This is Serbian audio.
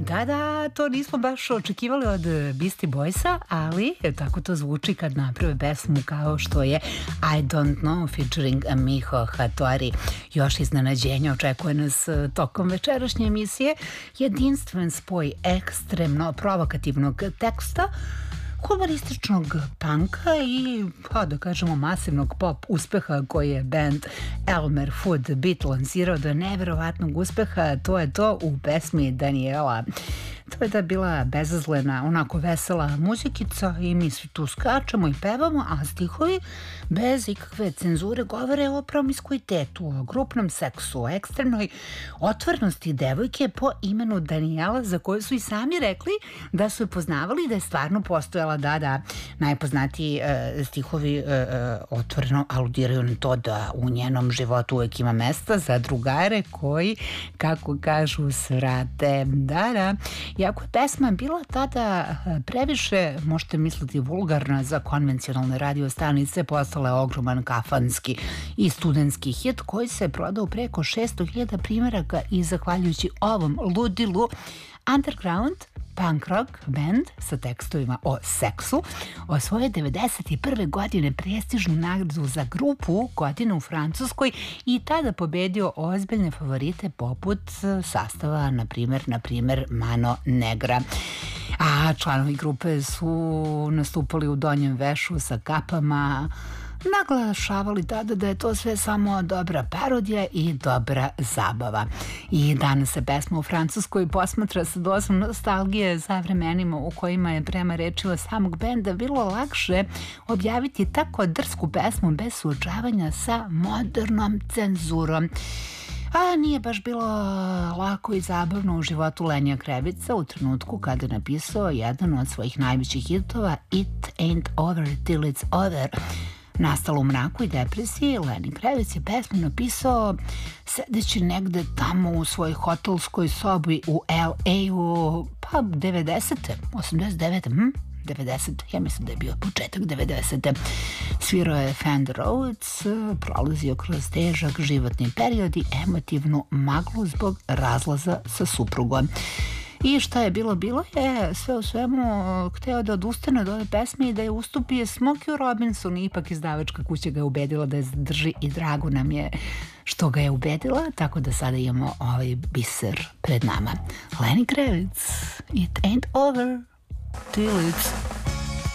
Da, to nismo baš očekivali od Beastie Boysa, ali tako to zvuči kad naprave pesmu kao što je I Don't Know featuring Miho Hattori. Još iznenađenja očekuje nas tokom večerašnje emisije. Jedinstven spoj ekstremno provokativnog teksta, humorističnog panka i, da kažemo, masivnog pop uspeha koji je band Elmer Fudd Beat lansirao do neverovatnog uspeha. To je to u pesmi Daniela. To je da bila bezazlena, onako vesela muzikica i mi svi tu skačemo i pevamo, a stihovi bez ikakve cenzure govore o promiskuitetu, o grupnom seksu, o ekstremnoj otvornosti devojke po imenu Daniela, za koju su i sami rekli da su je poznavali, da je stvarno postojala. Da, najpoznatiji stihovi otvoreno aludiraju na to da u njenom životu uvek ima mesta za drugare koji, kako kažu, svrate. Da. Iako je pesma bila tada previše, možete misliti, vulgarna za konvencionalne radio stanice, postala je ogroman kafanski i studentski hit koji se prodao preko 600.000 primjeraka i zahvaljujući ovom ludilu underground punk rock band sa tekstovima o seksu osvoje 91. godine prestižnu nagradu za grupu godine u Francuskoj i tada pobedio ozbiljne favorite poput sastava, na primjer Mano Negra. A članovi grupe su nastupali u donjem vešu sa kapama, naglašavali tada da je to sve samo dobra parodija i dobra zabava. I danas se pesma u Francuskoj posmatra sa dozom nostalgije za vremenima u kojima je prema rečima samog benda bilo lakše objaviti tako drsku pesmu bez suočavanja sa modernom cenzurom. A nije baš bilo lako i zabavno u životu Lenija Krevica u trenutku kada je napisao jedan od svojih najvećih hitova It Ain't Over Till It's Over. Nastalo u mraku i depresiji, Lenny Kravitz je pesmu napisao sedeći negde tamo u svojoj hotelskoj sobi u LA-u, pa 90. 89. 90. Ja mislim da je bio početak 90. Svirao je Fender Rhodes, prolazio kroz težak životni period i emotivnu maglu zbog razlaza sa suprugom. I šta je bilo je sve u svemu hteo da odustane od ove pesme i da je ustupi Smokey Robinson. Ipak izdavačka kuća ga je ubedila da je zadrži i drago nam je što ga je ubedila, tako da sada imamo ovaj biser pred nama. Lenny Kravitz, It Ain't Over Till It's